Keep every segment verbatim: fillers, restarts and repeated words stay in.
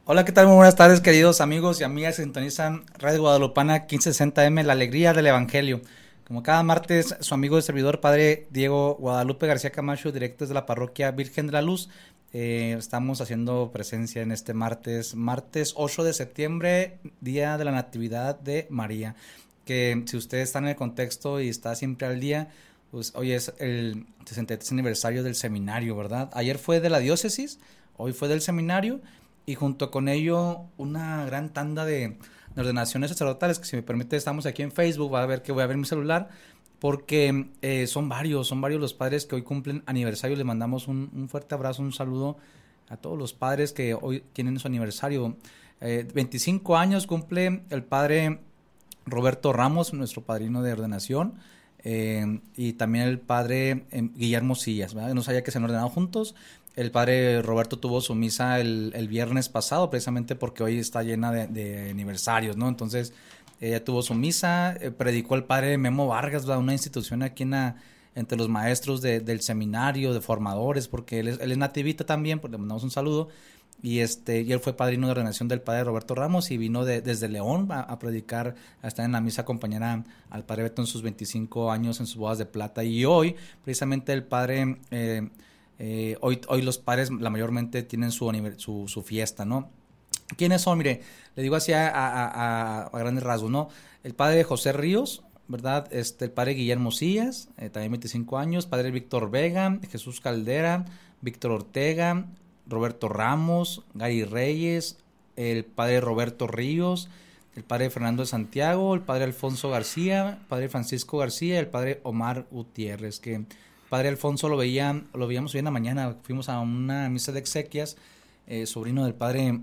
Hola, ¿qué tal? Muy buenas tardes, queridos amigos y amigas que sintonizan Radio Guadalupana quince sesenta eme, La Alegría del Evangelio. Como cada martes, su amigo y servidor, Padre Diego Guadalupe García Camacho, directo desde la parroquia Virgen de la Luz. Eh, estamos haciendo presencia en este martes, martes ocho de septiembre, día de la Natividad de María. Que si ustedes están en el contexto y está siempre al día, pues hoy es el sesenta y tres aniversario del seminario, ¿verdad? Ayer fue de la diócesis, hoy fue del seminario. Y junto con ello una gran tanda de, de ordenaciones sacerdotales, que si me permite estamos aquí en Facebook, va a ver que voy a ver mi celular, porque eh, son varios, son varios los padres que hoy cumplen aniversario. Les mandamos un, un fuerte abrazo, un saludo a todos los padres que hoy tienen su aniversario. Eh, veinticinco años cumple el padre Roberto Ramos, nuestro padrino de ordenación, eh, y también el padre eh, Guillermo Sillas, ¿verdad? No sabía que se han ordenado juntos. El padre Roberto tuvo su misa el, el viernes pasado, precisamente porque hoy está llena de, de aniversarios, ¿no? Entonces, ella tuvo su misa, eh, predicó el padre Memo Vargas, ¿verdad? Una institución aquí en la, entre los maestros de, del seminario, de formadores, porque él es, él es nativita también, pues le mandamos un saludo. Y este y él fue padrino de ordenación del padre Roberto Ramos y vino de, desde León a, a predicar, a estar en la misa, acompañar a, al padre Beto en sus veinticinco años, en sus bodas de plata. Y hoy, precisamente, el padre... Eh, Eh, hoy, hoy los padres la mayormente tienen su, su, su fiesta, ¿no? ¿Quiénes son? Mire, le digo así a, a, a, a grandes rasgos, ¿no? El padre José Ríos, ¿verdad? Este, el padre Guillermo Sillas, eh, también veinticinco años, padre Víctor Vega, Jesús Caldera, Víctor Ortega, Roberto Ramos, Gary Reyes, el padre Roberto Ríos, el padre Fernando de Santiago, el padre Alfonso García, el padre Francisco García, el padre Omar Gutiérrez, que... Padre Alfonso lo veía, lo veíamos hoy en la mañana, fuimos a una misa de exequias, eh, sobrino del padre,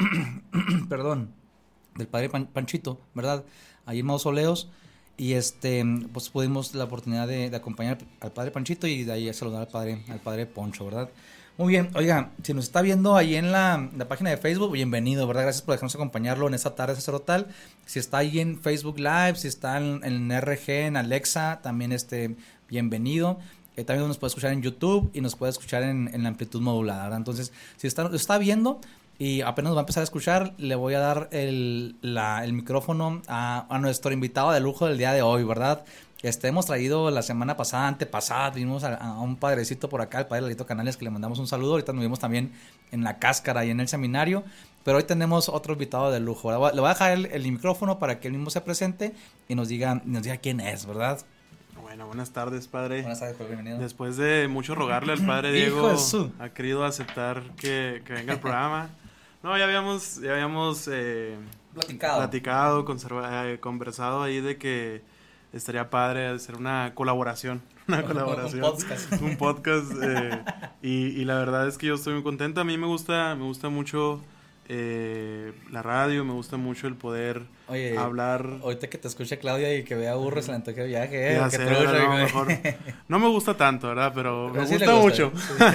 perdón, del padre Pan, Panchito, ¿verdad? Ahí en Mausoleos, y este, pues pudimos la oportunidad de, de acompañar al padre Panchito y de ahí saludar al padre, al padre Poncho, ¿verdad? Muy bien, oiga, si nos está viendo ahí en la, la página de Facebook, bienvenido, ¿verdad? Gracias por dejarnos acompañarlo en esta tarde sacerdotal. Si está ahí en Facebook Live, si está en, en R G, en Alexa, también este, bienvenido. Eh, también nos puede escuchar en YouTube y nos puede escuchar en, en la amplitud modulada, ¿verdad? Entonces, si está, está viendo y apenas nos va a empezar a escuchar, le voy a dar el, la, el micrófono a, a nuestro invitado de lujo del día de hoy, ¿verdad? Este, hemos traído la semana pasada, antepasada, tuvimos a, a un padrecito por acá, el padre Lalito Canales, que le mandamos un saludo. Ahorita nos vimos también en la cáscara y en el seminario, pero hoy tenemos otro invitado de lujo. Le voy a, le voy a dejar el, el micrófono para que él mismo se presente y nos diga, nos diga quién es, ¿verdad? Bueno, buenas tardes, padre. Buenas tardes, pues, bienvenido. Después de mucho rogarle al padre Diego, ha querido aceptar que, que venga al programa. No, ya habíamos, ya habíamos eh, platicado, platicado conserva, eh, conversado ahí de que estaría padre hacer una colaboración. Una colaboración. Un podcast. Un podcast. Eh, y, y la verdad es que yo estoy muy contento. A mí me gusta, me gusta mucho eh, la radio, me gusta mucho el poder Oye, hablar. Ahorita que te escuche Claudia y que vea burro, se le antoje viaje, eh, ya que sé, trucha, no, mejor. No me gusta tanto, ¿verdad? Pero, pero me sí gusta, gusta mucho.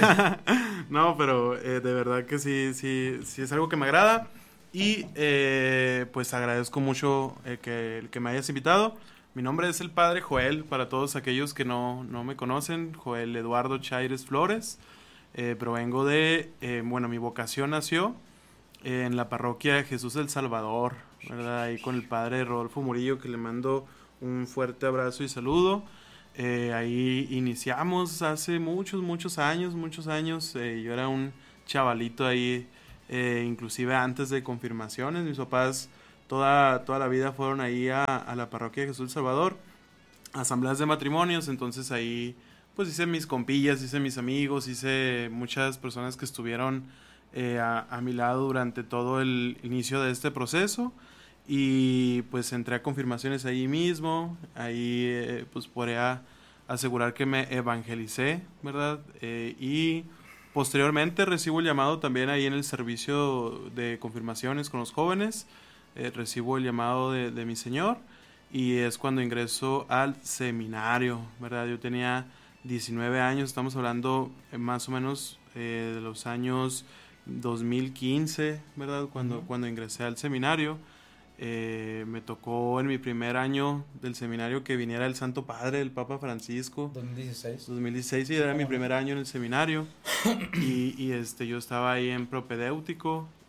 No, pero eh, de verdad que sí, sí, sí es algo que me agrada. Y eh, pues agradezco mucho eh, que, que me hayas invitado. Mi nombre es el padre Joel, para todos aquellos que no, no me conocen, Joel Eduardo Chaires Flores. Eh, provengo de, eh, bueno, mi vocación nació en la parroquia Jesús del Salvador, ¿verdad? Ahí con el padre Rodolfo Murillo, que le mando un fuerte abrazo y saludo. Eh, ahí iniciamos hace muchos, muchos años, muchos años. Eh, yo era un chavalito ahí, eh, inclusive antes de confirmaciones. Mis papás toda, toda la vida fueron ahí a, a la parroquia Jesús del Salvador, asambleas de matrimonios. Entonces ahí pues hice mis compillas, hice mis amigos, hice muchas personas que estuvieron eh, a, a mi lado durante todo el inicio de este proceso. Y pues entré a confirmaciones ahí mismo, ahí eh, pues podría asegurar que me evangelicé, ¿verdad? Eh, y posteriormente recibo el llamado también ahí en el servicio de confirmaciones con los jóvenes, eh, recibo el llamado de, de mi Señor, y es cuando ingreso al seminario, ¿verdad? Yo tenía diecinueve años, estamos hablando eh, más o menos eh, de los años dos mil quince, ¿verdad? Cuando, uh-huh. cuando ingresé al seminario. Eh, me tocó en mi primer año del seminario que viniera el Santo Padre, el Papa Francisco. dos mil dieciséis. dos mil dieciséis, sí, era mi primer año en el seminario. y, y este, yo estaba ahí en propedéutico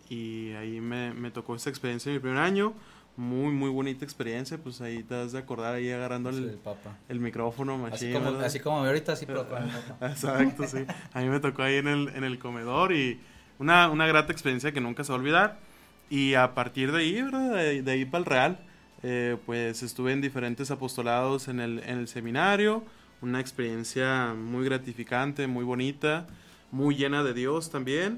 y ahí me, me tocó esta experiencia en mi primer año. Muy, muy bonita experiencia, pues ahí te has de acordar ahí agarrando el, el, papa. el micrófono, machine, así como, así como ahorita, sí, pero con el papa. Exacto, sí. A mí me tocó ahí en el, en el comedor y una, una grata experiencia que nunca se va a olvidar. Y a partir de ahí, ¿verdad? De, de ahí para el Real, eh, pues estuve en diferentes apostolados en el, en el seminario. Una experiencia muy gratificante, muy bonita, muy llena de Dios también.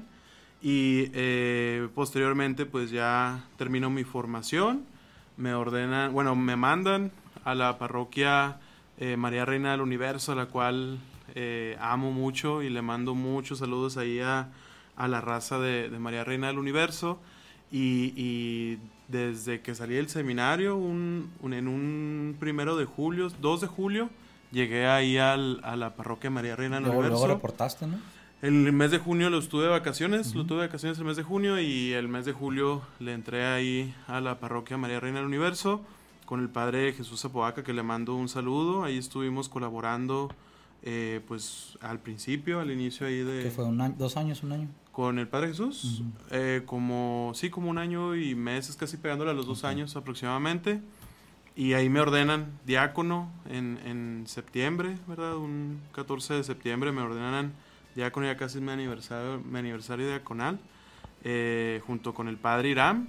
Y eh, posteriormente pues ya termino mi formación, me ordenan, bueno, me mandan a la parroquia eh, María Reina del Universo, a la cual eh, amo mucho y le mando muchos saludos ahí a, a la raza de, de María Reina del Universo. Y, y desde que salí del seminario, un, un, en un primero de julio, dos de julio, llegué ahí al, a la parroquia María Reina del luego, Universo. Luego reportaste, ¿no? El mes de junio lo estuve de vacaciones, Uh-huh. lo tuve de vacaciones el mes de junio y el mes de julio le entré ahí a la parroquia María Reina del Universo con el padre Jesús Zapoaca, que le mando un saludo. Ahí estuvimos colaborando eh, pues al principio, al inicio ahí de... ¿Qué fue? Un año, ¿Dos años, un año? ¿Con el padre Jesús? Uh-huh. eh, como, sí, como un año y meses, casi pegándole a los dos Okay. años aproximadamente. Y ahí me ordenan diácono en, en septiembre, ¿verdad? Un catorce de septiembre me ordenan diácono, ya casi es mi aniversario, mi aniversario diaconal, eh, junto con el padre Irán.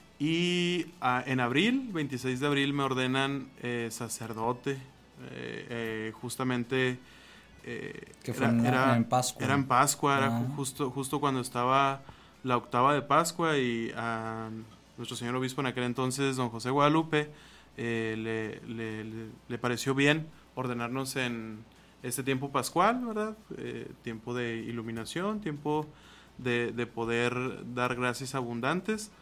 Y ah, en abril, veintiséis de abril, me ordenan eh, sacerdote, eh, eh, justamente... Eh, que fue era, en, era, en Pascua. Era en Pascua, era ah. justo, justo cuando estaba la octava de Pascua y a nuestro señor obispo en aquel entonces, don José Guadalupe, eh, le, le, le, le pareció bien ordenarnos en este tiempo pascual, ¿verdad? Eh, tiempo de iluminación, tiempo de, de poder dar gracias abundantes.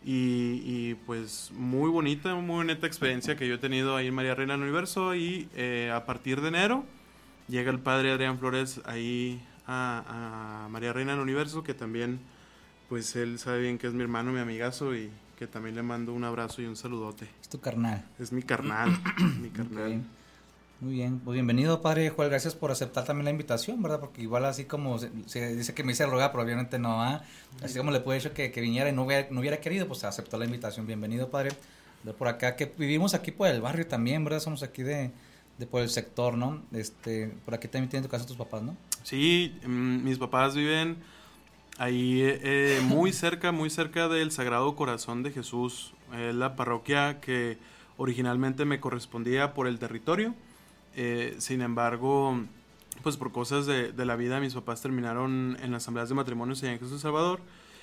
Y, y pues muy bonita, muy bonita experiencia que yo he tenido ahí en María Reina del Universo. Y eh, a partir de enero llega el padre Adrián Flores ahí a, a María Reina del Universo, que también pues él sabe bien que es mi hermano, mi amigazo, y que también le mando un abrazo y un saludote. Es tu carnal. Es mi carnal, mi carnal. Okay. Muy bien, pues bienvenido, padre Joel, gracias por aceptar también la invitación, ¿verdad? Porque igual así como se, se dice que me hice rogar, pero obviamente no, ¿ah? Así como le pude decir que, que viniera y no hubiera, no hubiera querido, pues aceptó la invitación. Bienvenido, padre, de por acá, que vivimos aquí por el barrio también, ¿verdad? Somos aquí de, de por el sector, ¿no? Este, por aquí también tienen tu casa tus papás, ¿no? Sí, mm, mis papás viven ahí eh, muy cerca, muy cerca del Sagrado Corazón de Jesús. Es eh, la parroquia que originalmente me correspondía por el territorio. Eh, sin embargo, pues por cosas de, de la vida, mis papás terminaron en las asambleas de matrimonios en Jesús Salvador.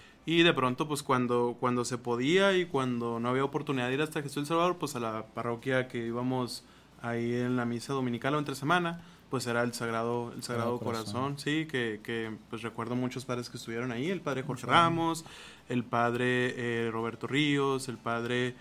Y de pronto, pues cuando, cuando se podía y cuando no había oportunidad de ir hasta Jesús Salvador, pues a la parroquia que íbamos ahí en la misa dominical o entre semana, pues era el Sagrado, el Sagrado Corazón. Corazón, sí, que, que pues recuerdo muchos padres que estuvieron ahí, el padre Jorge Ramos, el padre eh, Roberto Ríos, el padre,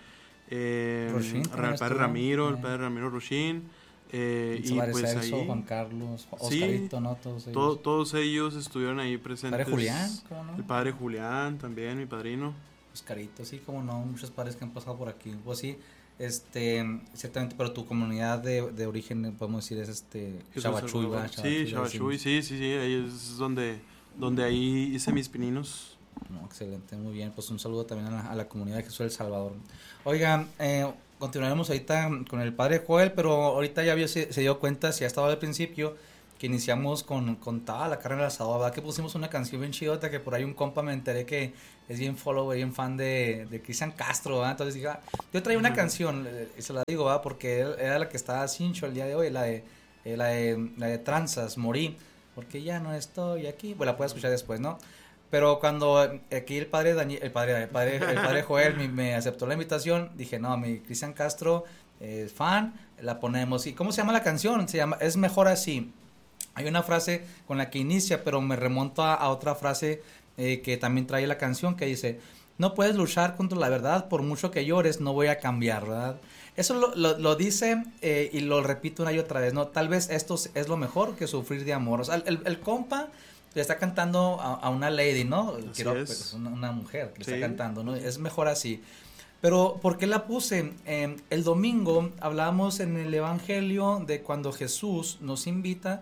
eh, Rochín, el padre estuvo, Ramiro, eh. el padre Ramiro Rochín. Eh, y pues Celso, ahí Juan Carlos, sí, Oscarito, ¿no? Todos ellos. To, todos ellos estuvieron ahí presentes. ¿Padre Julián? ¿Cómo no? El padre Julián también, mi padrino. Oscarito, sí, como no, muchos padres que han pasado por aquí. Pues sí, este, ciertamente, pero tu comunidad de, de origen, podemos decir, es este, Xabachuy, ¿verdad? Sí, Xabachuy, sí, sí, sí, ahí es donde, donde ahí hice mis pininos. No, excelente, muy bien, pues un saludo también a la, a la comunidad de Jesús del Salvador. Oigan, eh, continuaremos ahorita con el padre Joel, pero ahorita ya vio, se, se dio cuenta, si ha estado al principio, que iniciamos con, con toda la carne del asado, ¿verdad? Que pusimos una canción bien chidota, que por ahí un compa me enteré que es bien follower, bien fan de, de Cristian Castro, ¿verdad? Entonces dije, ah, yo traía una uh-huh. canción, y se la digo, ¿verdad? Porque él, era la que estaba cincho el día de hoy, la de, eh, la de, la de Tranzas, Morí, porque ya no estoy aquí, pues la puedes escuchar después, ¿no? Pero cuando aquí el padre Daniel, el padre, el padre, el padre Joel me, me aceptó la invitación, dije, no, mi Cristian Castro es eh, fan, la ponemos. ¿Y cómo se llama la canción? Se llama Es Mejor Así. Hay una frase con la que inicia, pero me remonto a, a otra frase eh, que también trae la canción, que dice, no puedes luchar contra la verdad, por mucho que llores, no voy a cambiar, ¿verdad? Eso lo, lo, lo dice eh, y lo repito una y otra vez, ¿no? Tal vez esto es lo mejor que sufrir de amor. O sea, el, el, el compa le está cantando a, a una lady, ¿no? Así Quiero, es. pues, una, una mujer que le sí. está cantando, ¿no? Es mejor así. Pero, ¿por qué la puse? Eh, el domingo hablábamos en el Evangelio de cuando Jesús nos invita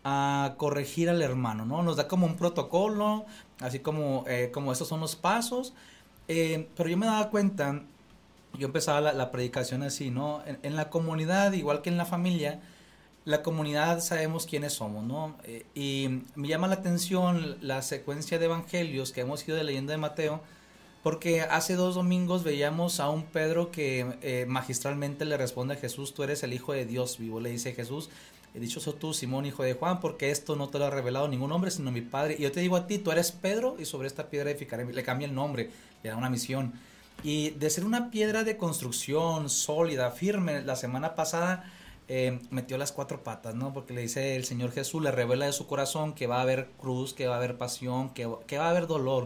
a corregir al hermano, ¿no? Nos da como un protocolo, así como, eh, como estos son los pasos, eh, pero yo me daba cuenta, yo empezaba la, la predicación así, ¿no? En, en la comunidad, igual que en la familia, la comunidad sabemos quiénes somos, ¿no? Eh, y me llama la atención la secuencia de evangelios que hemos ido leyendo de Mateo, porque hace dos domingos veíamos a un Pedro que eh, magistralmente le responde a Jesús: tú eres el Hijo de Dios vivo. Le dice Jesús: dichoso tú, Simón, hijo de Juan, porque esto no te lo ha revelado ningún hombre, sino mi Padre. Y yo te digo a ti, tú eres Pedro, y sobre esta piedra edificaré. Le cambia el nombre, le da una misión. Y de ser una piedra de construcción sólida, firme, la semana pasada eh, metió las cuatro patas, ¿no? Porque le dice el Señor Jesús, le revela de su corazón que va a haber cruz, que va a haber pasión, que, que va a haber dolor.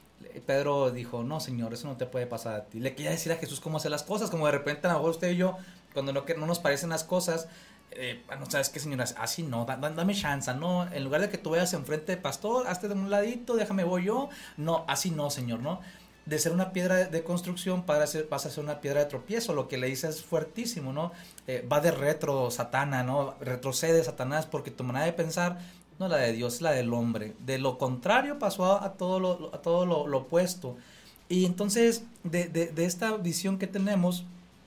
Pedro dijo: no, Señor, eso no te puede pasar a ti. Le quería decir a Jesús cómo hacer las cosas, como de repente a lo mejor usted y yo, cuando no, que no nos parecen las cosas, eh, no sabes qué, Señor, así no, da, dame chance, no, en lugar de que tú vayas enfrente de pastor, hazte de un ladito, déjame voy yo, no, así no, Señor, no. De ser una piedra de, de construcción para ser, vas a ser una piedra de tropiezo. Lo que le dice es fuertísimo, ¿no? Eh, va de retro, Satana, ¿no? Retrocede, Satanás, porque tu manera de pensar no la de Dios, es la del hombre. De lo contrario pasó a, a todo lo, a todo lo, lo opuesto. Y entonces, de, de, de esta visión que tenemos,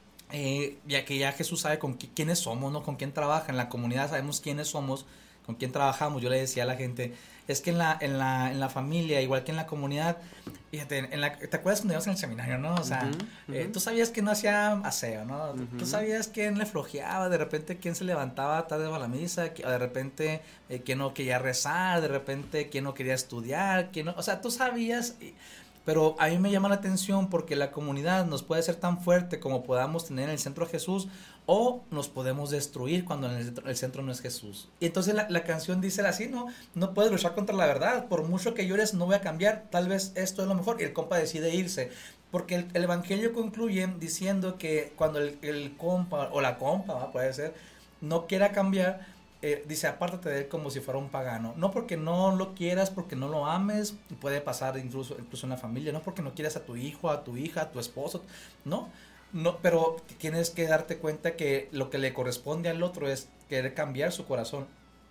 eh, ya que ya Jesús sabe con qui, quiénes somos, ¿no? Con quién trabaja, en la comunidad sabemos quiénes somos, con quién trabajamos. Yo le decía a la gente, es que en la, en la, en la familia, igual que en la comunidad, fíjate, en la, ¿te acuerdas cuando íbamos en el seminario, no? O sea, uh-huh, uh-huh. Eh, tú sabías que no hacía aseo, ¿no? Uh-huh. Tú sabías quién le flojeaba, de repente quién se levantaba tarde a la misa, de repente eh, quién no quería rezar, de repente quién no quería estudiar, quién no, o sea, tú sabías. Pero a mí me llama la atención porque la comunidad nos puede ser tan fuerte como podamos tener en el centro a Jesús, o nos podemos destruir cuando en el centro, el centro no es Jesús. Y entonces la, la canción dice así, ¿no? No puedes luchar contra la verdad, por mucho que llores no voy a cambiar, tal vez esto es lo mejor. Y el compa decide irse, porque el, el evangelio concluye diciendo que cuando el, el compa, o la compa, ¿va? Puede ser, no quiera cambiar, Eh, dice, apártate de él como si fuera un pagano. No porque no lo quieras, porque no lo ames, puede pasar incluso, incluso en la familia, no porque no quieras a tu hijo, a tu hija, a tu esposo, no, no, pero tienes que darte cuenta que lo que le corresponde al otro es querer cambiar su corazón.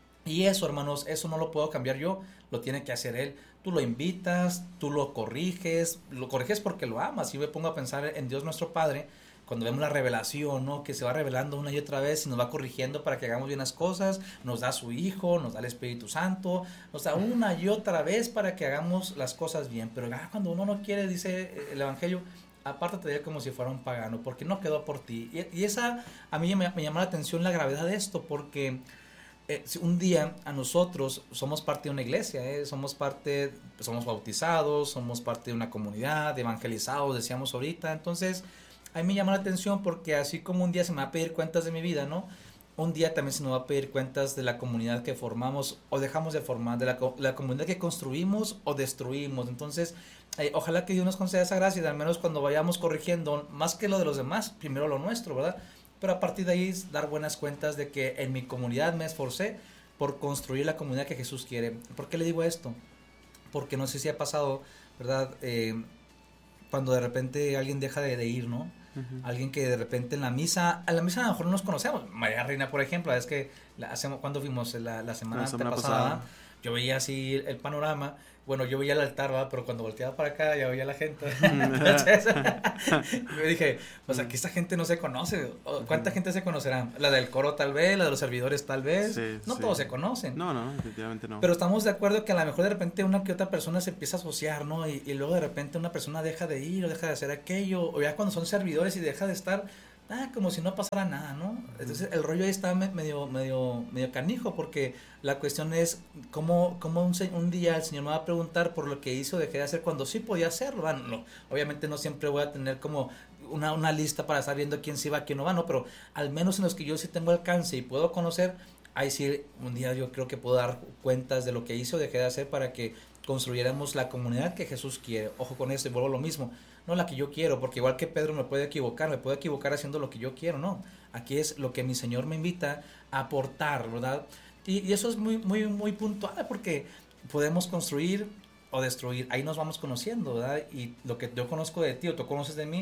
Y eso, hermanos, eso no lo puedo cambiar yo, lo tiene que hacer él. Tú lo invitas, tú lo corriges, lo corriges porque lo amas. Y me pongo a pensar en Dios nuestro Padre, cuando vemos la revelación, ¿no? Que se va revelando una y otra vez y nos va corrigiendo para que hagamos bien las cosas, nos da a su Hijo, nos da el Espíritu Santo, nos da una y otra vez para que hagamos las cosas bien. Pero ah, cuando uno no quiere, dice el Evangelio, apártate de él como si fuera un pagano, porque no quedó por ti. Y, y esa, a mí me, me llama la atención la gravedad de esto, porque eh, si un día a nosotros somos parte de una iglesia, ¿eh? somos parte, somos bautizados, somos parte de una comunidad, evangelizados, decíamos ahorita, entonces a mí me llama la atención porque así como un día se me va a pedir cuentas de mi vida, ¿no? Un día también se nos va a pedir cuentas de la comunidad que formamos o dejamos de formar, de la, la comunidad que construimos o destruimos. Entonces, eh, ojalá que Dios nos conceda esa gracia, al menos cuando vayamos corrigiendo, más que lo de los demás, primero lo nuestro, ¿verdad? Pero a partir de ahí dar buenas cuentas de que en mi comunidad me esforcé por construir la comunidad que Jesús quiere. ¿Por qué le digo esto? Porque no sé si ha pasado, ¿verdad? Eh, cuando de repente alguien deja de, de ir, ¿no? Uh-huh. Alguien que de repente en la misa, a la misa a lo mejor no nos conocemos. María Reina, por ejemplo, es que la, hacemos, cuando fuimos la, la semana, la semana pasada, pasada, yo veía así el panorama. Bueno, yo veía el altar, ¿verdad? Pero cuando volteaba para acá ya veía la gente. Entonces, yo dije, pues aquí esta gente no se conoce. ¿Cuánta gente se conocerá? La del coro tal vez, la de los servidores tal vez. Sí, no sí. Todos se conocen. No, no, definitivamente no. Pero estamos de acuerdo que a lo mejor de repente una que otra persona se empieza a asociar, ¿no? Y, y luego de repente una persona deja de ir o deja de hacer aquello. O ya cuando son servidores y deja de estar, ah, como si no pasara nada, ¿no? Entonces el rollo ahí está medio, medio, medio canijo, porque la cuestión es cómo, cómo un, un día el Señor me va a preguntar por lo que hizo o dejé de hacer cuando sí podía hacerlo. Bueno, no, obviamente no siempre voy a tener como una, una lista para estar viendo quién sí va, quién no va, no, pero al menos en los que yo sí tengo alcance y puedo conocer, ahí sí un día yo creo que puedo dar cuentas de lo que hice o dejé de hacer para que construyéramos la comunidad que Jesús quiere. Ojo con esto, y vuelvo a lo mismo, no la que yo quiero, porque igual que Pedro me puede equivocar, me puede equivocar haciendo lo que yo quiero, no, aquí es lo que mi Señor me invita a aportar, ¿verdad? Y, y eso es muy, muy, muy puntual, porque podemos construir o destruir, ahí nos vamos conociendo, ¿verdad? Y lo que yo conozco de ti o tú conoces de mí,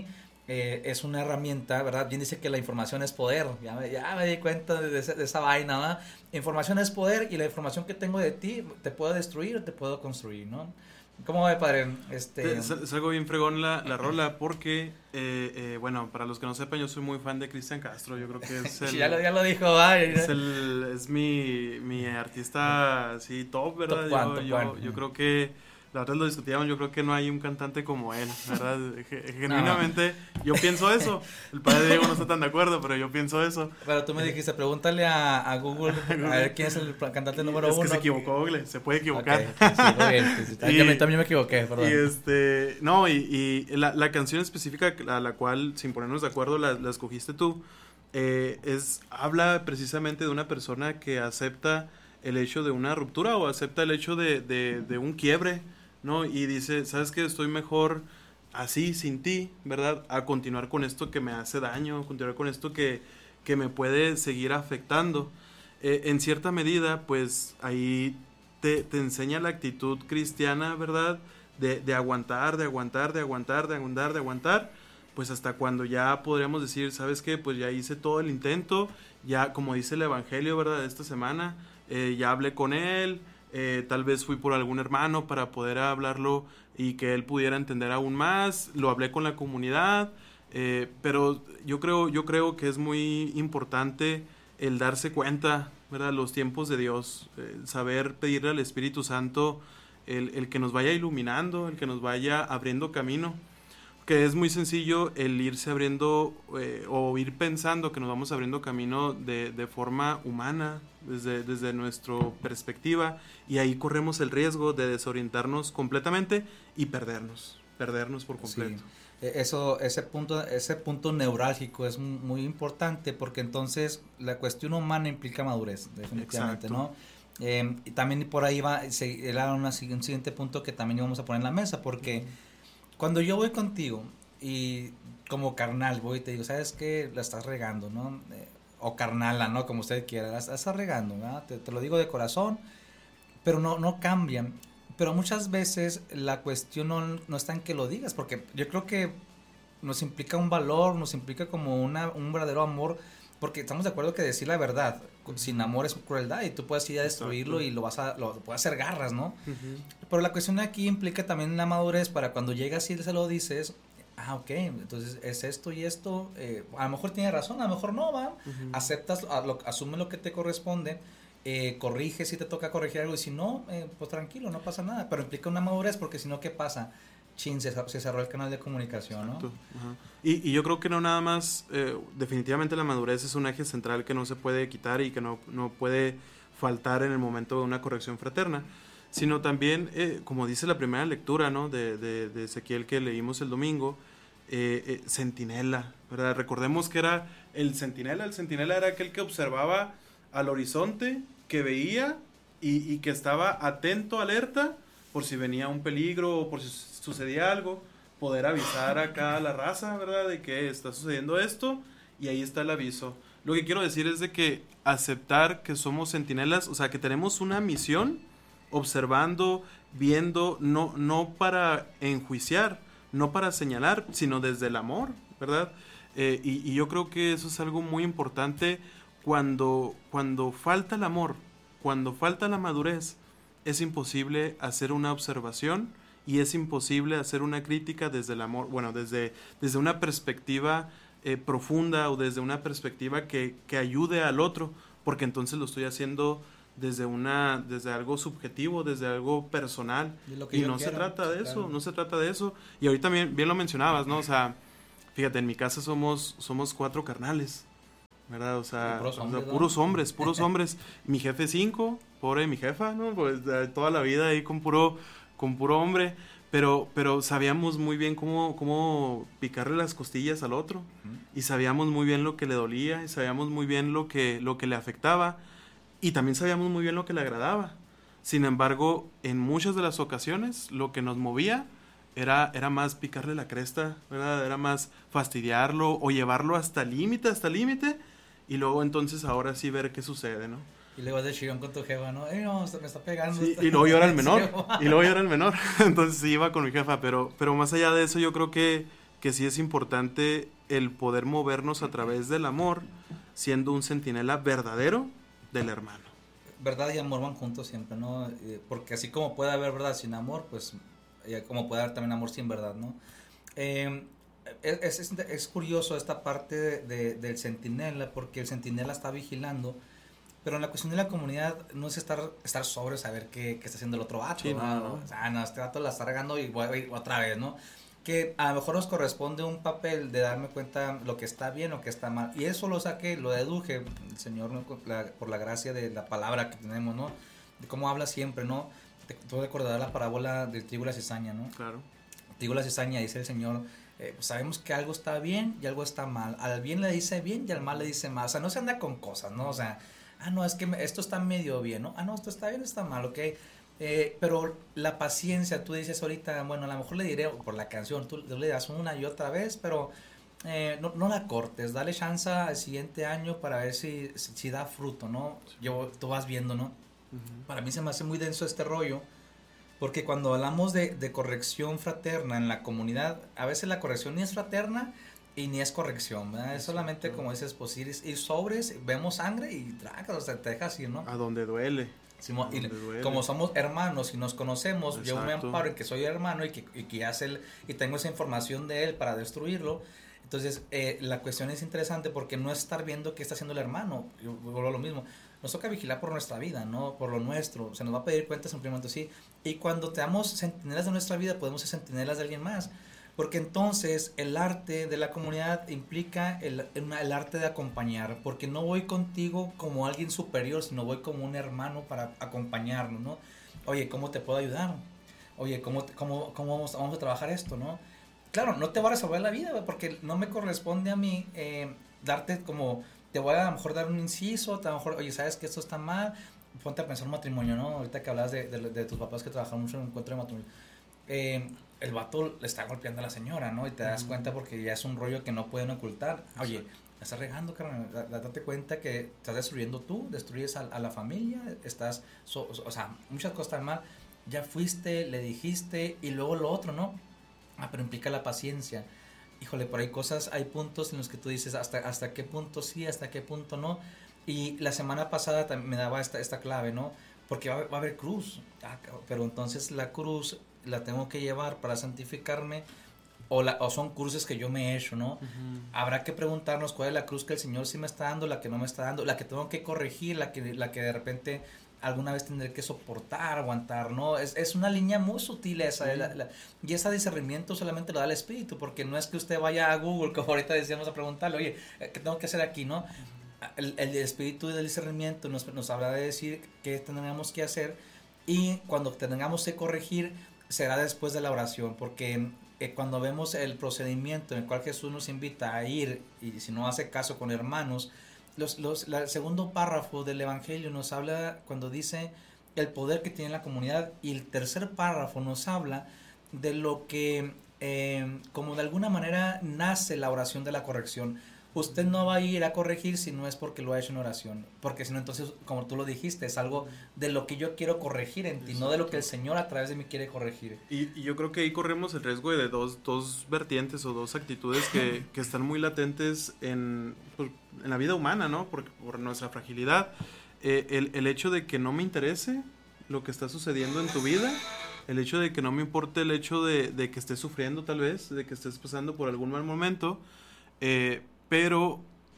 eh, es una herramienta, ¿verdad? Bien dice que la información es poder, ya me, ya me di cuenta de, ese, de esa vaina, ¿verdad? Información es poder y la información que tengo de ti te puedo destruir o te puedo construir, ¿no? ¿Cómo va, padre? Este... Es, es algo bien fregón la, la rola porque, eh, eh, bueno, para los que no sepan, yo soy muy fan de Cristian Castro, yo creo que es el... ya, lo, ya lo dijo, ¿va? Es, el, es mi, mi artista así top, ¿verdad? Top one, yo, top yo, one. yo creo que, la otra vez lo discutíamos, yo creo que no hay un cantante como él, ¿verdad? Genuinamente, no. Yo pienso eso. El padre Diego no está tan de acuerdo, pero yo pienso eso. Pero tú me dijiste, pregúntale a, a Google a ver quién es el cantante número es uno. Es que se equivocó Google, se puede equivocar. Okay, sí, muy bien, sí, sí. Y, también me equivoqué, perdón. Y este, no, y, y la, la canción específica a la cual, sin ponernos de acuerdo, la, la escogiste tú, eh, es, habla precisamente de una persona que acepta el hecho de una ruptura o acepta el hecho de, de, de un quiebre, ¿no? Y dice, ¿sabes qué? Estoy mejor así, sin ti, ¿verdad? A continuar con esto que me hace daño, a continuar con esto que, que me puede seguir afectando. Eh, en cierta medida, pues, ahí te, te enseña la actitud cristiana, ¿verdad? De, de aguantar, de aguantar, de aguantar, de aguantar, de aguantar, pues hasta cuando ya podríamos decir, ¿sabes qué? Pues ya hice todo el intento, ya como dice el evangelio, ¿verdad? De esta semana, eh, ya hablé con él, Eh, tal vez fui por algún hermano para poder hablarlo y que él pudiera entender aún más, lo hablé con la comunidad, eh, pero yo creo, yo creo que es muy importante el darse cuenta, ¿verdad? Los tiempos de Dios, eh, saber pedirle al Espíritu Santo el, el que nos vaya iluminando, el que nos vaya abriendo camino, que es muy sencillo el irse abriendo eh, o ir pensando que nos vamos abriendo camino de, de forma humana, desde, desde nuestra perspectiva, y ahí corremos el riesgo de desorientarnos completamente y perdernos, perdernos por completo. Sí. Eso, ese punto, ese punto neurálgico es muy importante porque entonces la cuestión humana implica madurez, definitivamente, exacto, ¿no? Eh, y también por ahí va, se, era una, un siguiente punto que también íbamos a poner en la mesa, porque cuando yo voy contigo y como carnal voy y te digo, ¿sabes qué? La estás regando, ¿no? Eh, o carnala, ¿no? Como usted quiera, la, la estás regando, ¿verdad? Te, te lo digo de corazón, pero no, no cambian. Pero muchas veces la cuestión no, no está en que lo digas, porque yo creo que nos implica un valor, nos implica como una, un verdadero amor, porque estamos de acuerdo que decir la verdad sin amor es crueldad y tú puedes ir a destruirlo. Exacto. Y lo vas a, lo puedes hacer garras, ¿no? Uh-huh. Pero la cuestión aquí implica también la madurez para cuando llegas y se lo dices, ah, ok, entonces es esto y esto, eh, a lo mejor tiene razón, a lo mejor no, va, uh-huh. aceptas, a lo, asume lo que te corresponde, eh, corrige si te toca corregir algo y si no, eh, pues tranquilo, no pasa nada, pero implica una madurez porque si no, ¿qué pasa? Chin, se, se cerró el canal de comunicación, ¿no? Uh-huh. Y, y yo creo que no nada más, eh, definitivamente la madurez es un eje central que no se puede quitar y que no, no puede faltar en el momento de una corrección fraterna, sino también, eh, como dice la primera lectura, ¿no? de, de, de Ezequiel que leímos el domingo, eh, eh, centinela, ¿verdad? Recordemos que era el centinela, el centinela era aquel que observaba al horizonte, que veía y, y que estaba atento, alerta, por si venía un peligro o por si sucedía algo, poder avisar acá a la raza, ¿verdad? De que está sucediendo esto y ahí está el aviso. Lo que quiero decir es de que aceptar que somos centinelas, o sea, que tenemos una misión observando, viendo, no, no para enjuiciar, no para señalar, sino desde el amor, ¿verdad? Eh, y, y yo creo que eso es algo muy importante cuando, cuando falta el amor, cuando falta la madurez, es imposible hacer una observación y es imposible hacer una crítica desde el amor, bueno, desde, desde una perspectiva eh, profunda o desde una perspectiva que, que ayude al otro, porque entonces lo estoy haciendo desde una desde algo subjetivo, desde algo personal, y no quiero, se trata de eso, claro. no se trata de eso, y ahorita bien, bien lo mencionabas, ¿no? O sea, fíjate, en mi casa somos, somos cuatro carnales, ¿verdad? O sea, puros hombres, o sea, puros, ¿no? hombres, puros hombres, mi jefe cinco, pobre mi jefa, ¿no? Pues toda la vida ahí con puro, con puro hombre, pero, pero sabíamos muy bien cómo, cómo picarle las costillas al otro, uh-huh. y sabíamos muy bien lo que le dolía, y sabíamos muy bien lo que, lo que le afectaba, y también sabíamos muy bien lo que le agradaba. Sin embargo, en muchas de las ocasiones, lo que nos movía era, era más picarle la cresta, ¿verdad? Era más fastidiarlo o llevarlo hasta límite, hasta límite, y luego entonces ahora sí ver qué sucede, ¿no? Y luego de chillón con tu jefa, ¿no? Eh, no, me está pegando. Sí, y luego yo era el menor, y luego yo era el menor, entonces sí iba con mi jefa, pero, pero más allá de eso yo creo que, que sí es importante el poder movernos a través del amor, siendo un centinela verdadero del hermano. Verdad y amor van juntos siempre, ¿no? Eh, porque así como puede haber verdad sin amor, pues eh, como puede haber también amor sin verdad, ¿no? Eh, es, es, es curioso esta parte de, de, del centinela, porque el centinela está vigilando, pero en la cuestión de la comunidad no es estar, estar sobre saber qué, qué está haciendo el otro vato, Sí, ¿no? no, no. O sea, no, este vato la está regando y voy a ir otra vez, ¿no? Que a lo mejor nos corresponde un papel de darme cuenta lo que está bien o que está mal. Y eso lo saqué, lo deduje el Señor, ¿no? la, por la gracia de la palabra que tenemos, ¿no? De cómo habla siempre, ¿no? Te, tú recordarás la parábola del trigo y la cizaña, ¿no? Claro. El trigo y la cizaña, dice el Señor, eh, pues sabemos que algo está bien y algo está mal. Al bien le dice bien y al mal le dice mal. O sea, no se anda con cosas, ¿no? O sea, ah, no, es que esto está medio bien, ¿no? Ah, no, esto está bien, está mal, ¿ok? Eh, pero la paciencia, tú dices ahorita, bueno, a lo mejor le diré por la canción, tú, tú le das una y otra vez, pero eh, no, no la cortes, dale chance al siguiente año para ver si, si, si da fruto, ¿no? Yo, tú vas viendo, ¿no? Uh-huh. Para mí se me hace muy denso este rollo, porque cuando hablamos de, de corrección fraterna en la comunidad, a veces la corrección ni es fraterna y ni es corrección, ¿verdad? Es solamente, como dices, pues ir, ir sobres, vemos sangre y traca, o sea, te dejas ir, ¿no? A donde duele. Y como somos hermanos y nos conocemos, exacto, yo me amparo en que soy hermano y que, y que hace el, y tengo esa información de él para destruirlo. Entonces eh, la cuestión es interesante porque no estar viendo qué está haciendo el hermano. Yo vuelvo a lo mismo, nos toca vigilar por nuestra vida, no por lo nuestro. Se nos va a pedir cuentas en primer momento, sí. Y cuando tenemos centinelas de nuestra vida, podemos ser centinelas de alguien más. Porque entonces el arte de la comunidad implica el, el arte de acompañar, porque no voy contigo como alguien superior, sino voy como un hermano para acompañarnos, ¿no? Oye, ¿cómo te puedo ayudar? Oye, ¿cómo, cómo, cómo vamos, vamos a trabajar esto, no? Claro, no te va a resolver la vida, porque no me corresponde a mí eh, darte como, te voy a, a lo mejor dar un inciso, a lo mejor, oye, ¿sabes que esto está mal? Ponte a pensar en matrimonio, ¿no? Ahorita que hablas de, de, de tus papás que trabajan mucho en un encuentro de matrimonio. Eh, el vato le está golpeando a la señora, ¿no? Y te das uh-huh. cuenta porque ya es un rollo que no pueden ocultar. Oye, la estás regando, carnal. Date cuenta que estás destruyendo tú, destruyes a, a la familia, estás, so, o sea, muchas cosas están mal. Ya fuiste, le dijiste, y luego lo otro, ¿no? Ah, pero implica la paciencia. Híjole, por ahí cosas, hay puntos en los que tú dices hasta, hasta qué punto sí, hasta qué punto no. Y la semana pasada también me daba esta, esta clave, ¿no? Porque va, va a haber cruz. Ah, pero entonces la cruz la tengo que llevar para santificarme, o, la, o son cruces que yo me he hecho, ¿no? Uh-huh. Habrá que preguntarnos cuál es la cruz que el Señor sí me está dando, la que no me está dando, la que tengo que corregir, la que, la que de repente alguna vez tendré que soportar, aguantar, ¿no? Es, es una línea muy sutil esa, uh-huh. la, la, y ese discernimiento solamente lo da el Espíritu, porque no es que usted vaya a Google, como ahorita decíamos, a preguntarle, oye, ¿qué tengo que hacer aquí, no? Uh-huh. El, el Espíritu del discernimiento nos, nos habrá de decir qué tendremos que hacer, y cuando tengamos que corregir, será después de la oración, porque eh, cuando vemos el procedimiento en el cual Jesús nos invita a ir, y si no hace caso con hermanos, los, los, la, el segundo párrafo del Evangelio nos habla cuando dice el poder que tiene la comunidad, y el tercer párrafo nos habla de lo que, eh, como de alguna manera nace la oración de la corrección. Usted no va a ir a corregir si no es porque lo ha hecho en oración, porque si no, entonces, como tú lo dijiste, es algo de lo que yo quiero corregir en ti, exacto, no de lo que el Señor a través de mí quiere corregir. Y, y yo creo que ahí corremos el riesgo de dos, dos vertientes o dos actitudes que, que están muy latentes en, en la vida humana, ¿no? Por, por nuestra fragilidad. Eh, el, el hecho de que no me interese lo que está sucediendo en tu vida, el hecho de que no me importe el hecho de, de que estés sufriendo tal vez, de que estés pasando por algún mal momento, eh, pero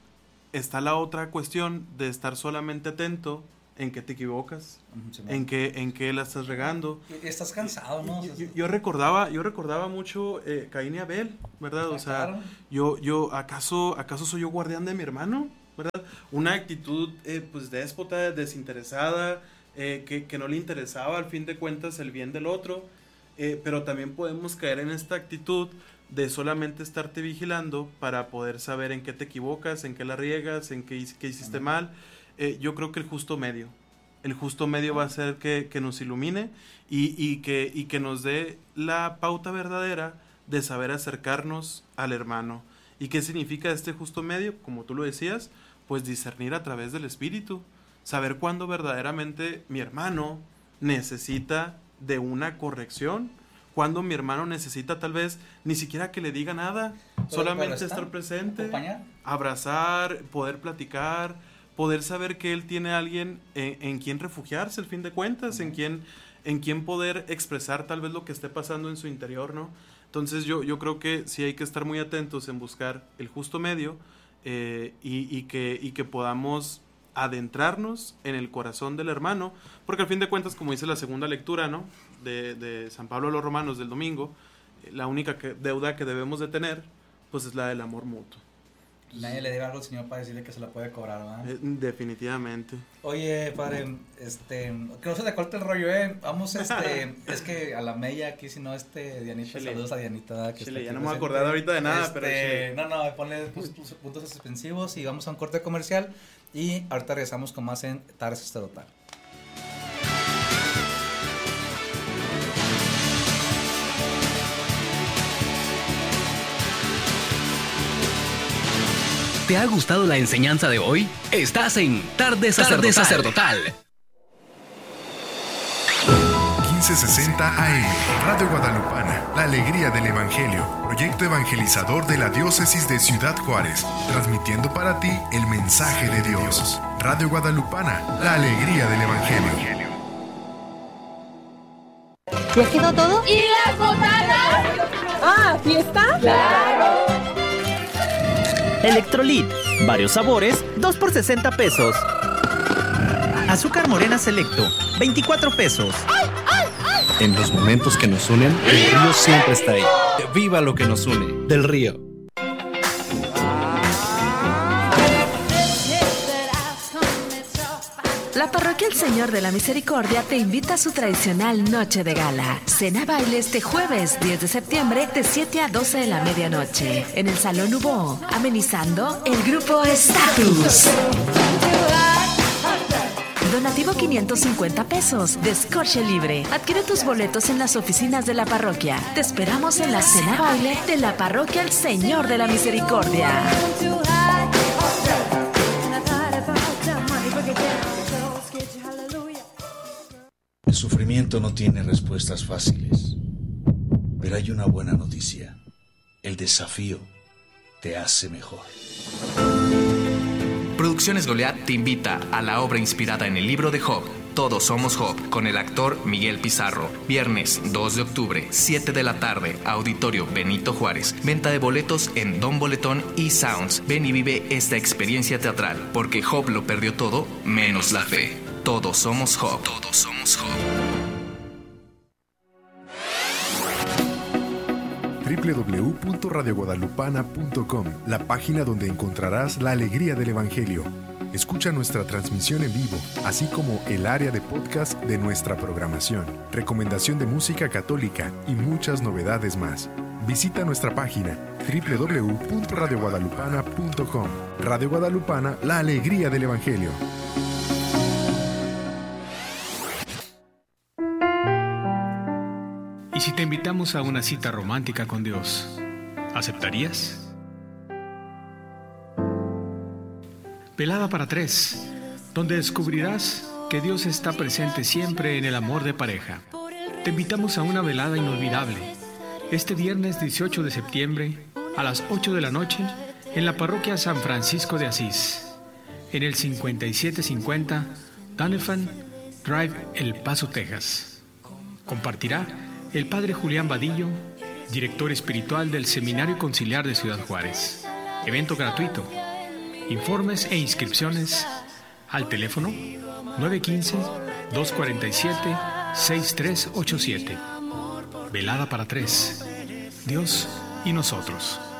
está la otra cuestión de estar solamente atento en que te equivocas, sí, en que en que la estás regando. Y estás cansado, ¿no? Yo, yo, yo recordaba, yo recordaba mucho eh, Caín y Abel, ¿verdad? O sea, claro. yo yo acaso acaso soy yo guardián de mi hermano, ¿verdad? Una actitud eh, pues déspota, desinteresada, eh, que que no le interesaba al fin de cuentas el bien del otro, eh, pero también podemos caer en esta actitud de solamente estarte vigilando para poder saber en qué te equivocas, en qué la riegas, en qué, qué hiciste mal. Eh, yo creo que el justo medio, el justo medio va a ser que, que nos ilumine y, y, que, y que nos dé la pauta verdadera de saber acercarnos al hermano. ¿Y qué significa este justo medio? Como tú lo decías, pues discernir a través del Espíritu, saber cuándo verdaderamente mi hermano necesita de una corrección, cuando mi hermano necesita tal vez ni siquiera que le diga nada, Pero, solamente pero está, estar presente, acompañar. abrazar, poder platicar, poder saber que él tiene a alguien en, en quien refugiarse, al fin de cuentas, en quien, en quien poder expresar tal vez lo que esté pasando en su interior, ¿no? Entonces yo, yo creo que sí hay que estar muy atentos en buscar el justo medio eh, y, y, que, y que podamos adentrarnos en el corazón del hermano, porque al fin de cuentas, como dice la segunda lectura, ¿no? de, de San Pablo a los Romanos del domingo, la única que, deuda que debemos de tener, pues es la del amor mutuo. Nadie le debe algo al Señor para decirle que se la puede cobrar, ¿verdad? Eh, definitivamente. Oye, padre, este, que no se le corte el rollo, eh. Vamos, este, es que a la media aquí, si no, este, Dianita, Chile. Saludos a Dianita. Que Chile, está ya aquí no me voy a presente. acordar ahorita de nada, Este, pero Chile. No, no, ponle pues, tus puntos suspensivos y vamos a un corte comercial y ahorita regresamos con más en Tarde Sacerdotal. ¿Te ha gustado la enseñanza de hoy? Estás en Tarde Sacerdotal. Tarde Sacerdotal. quince sesenta A M, Radio Guadalupana, la alegría del Evangelio, proyecto evangelizador de la diócesis de Ciudad Juárez, transmitiendo para ti el mensaje de Dios. Radio Guadalupana, la alegría del Evangelio. ¿Ya quedó todo? ¿Y las botanas? Ah, ¿fiesta? ¡Claro! Electrolit, varios sabores, dos por sesenta pesos. Azúcar morena selecto, veinticuatro pesos. ¡Ay, ay, ay! En los momentos que nos unen, el río siempre está ahí. ¡Viva lo que nos une! Del Río. La Parroquia El Señor de la Misericordia te invita a su tradicional Noche de Gala. Cena baile este jueves diez de septiembre de siete a doce de la medianoche en el Salón Hubo, amenizando el grupo Status. Donativo quinientos cincuenta pesos, descorche libre. Adquiere tus boletos en las oficinas de la parroquia. Te esperamos en la cena baile de la Parroquia El Señor de la Misericordia. El sufrimiento no tiene respuestas fáciles, pero hay una buena noticia. El desafío te hace mejor. Producciones Goliat te invita a la obra inspirada en el libro de Job, Todos Somos Job, con el actor Miguel Pizarro. Viernes dos de octubre, siete de la tarde, Auditorio Benito Juárez. Venta de boletos en Don Boletón y Sounds. Ven y vive esta experiencia teatral, porque Job lo perdió todo, menos la fe. Todos somos Job. Todos somos Job. doble u doble u doble u punto radio guadalupana punto com, la página donde encontrarás la alegría del Evangelio. Escucha nuestra transmisión en vivo, así como el área de podcast de nuestra programación, recomendación de música católica y muchas novedades más. Visita nuestra página doble u doble u doble u punto radio guadalupana punto com. Radio Guadalupana, la alegría del Evangelio. ¿Y si te invitamos a una cita romántica con Dios, aceptarías? Velada para tres, donde descubrirás que Dios está presente siempre en el amor de pareja. Te invitamos a una velada inolvidable, este viernes dieciocho de septiembre, a las ocho de la noche, en la parroquia San Francisco de Asís, en el cincuenta y siete cincuenta Donovan Drive, El Paso, Texas. Compartirá el padre Julián Vadillo, director espiritual del Seminario Conciliar de Ciudad Juárez. Evento gratuito. Informes e inscripciones al teléfono nueve uno cinco, dos cuatro siete, seis tres ocho siete. Velada para tres. Dios y nosotros.